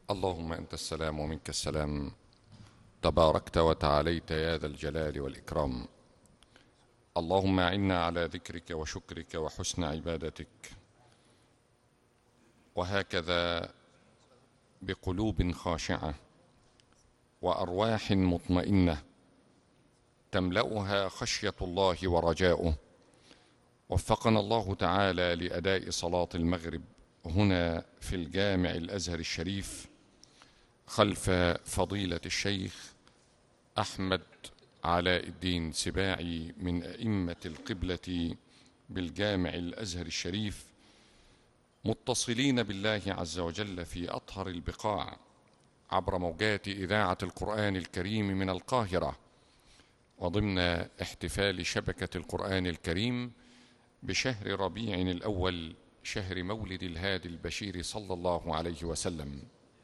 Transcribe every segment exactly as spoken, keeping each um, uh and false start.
اللهم أنت السلام ومنك السلام، تباركت وتعاليت يا ذا الجلال والإكرام. اللهم أعنا على ذكرك وشكرك وحسن عبادتك. وهكذا بقلوب خاشعة وأرواح مطمئنة تملأها خشية الله ورجاؤه، وفقنا الله تعالى لأداء صلاة المغرب هنا في الجامع الأزهر الشريف خلف فضيلة الشيخ أحمد علاء الدين سباعي من أئمة القبلة بالجامع الأزهر الشريف، متصلين بالله عز وجل في أطهر البقاع عبر موجات إذاعة القرآن الكريم من القاهرة، وضمن احتفال شبكة القرآن الكريم بشهر ربيع الأول، شهر مولد الهادي البشير صلى الله عليه وسلم.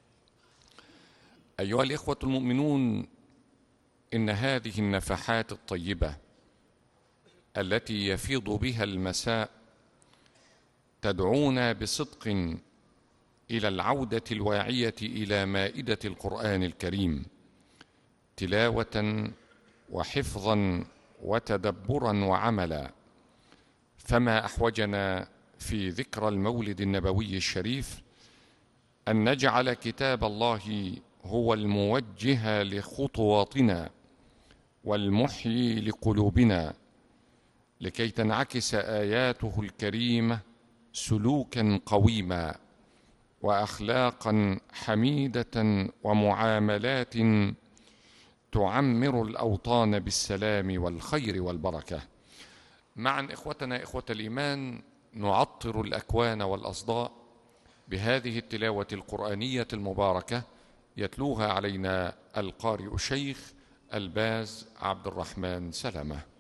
أيها الإخوة المؤمنون، إن هذه النفحات الطيبة التي يفيض بها المساء تدعونا بصدق إلى العودة الواعية إلى مائدة القرآن الكريم، تلاوة وحفظا وتدبرا وعملا. فما أحوجنا في ذكرى المولد النبوي الشريف أن نجعل كتاب الله هو الموجه لخطواتنا والمحيي لقلوبنا، لكي تنعكس آياته الكريمة سلوكا قويما وأخلاقا حميدة ومعاملات تعمر الأوطان بالسلام والخير والبركة. معا إخوتنا إخوة الإيمان، نعطر الأكوان والأصداء بهذه التلاوة القرآنية المباركة يتلوها علينا القارئ الشيخ الباز عبد الرحمن سلامة.